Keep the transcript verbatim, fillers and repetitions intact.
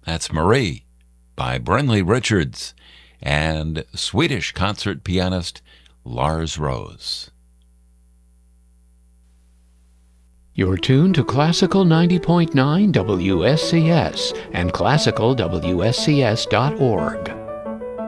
That's Marie by Brinley Richards and Swedish concert pianist Lars Rose. You're tuned to Classical ninety point nine W S C S and classical W S C S dot org.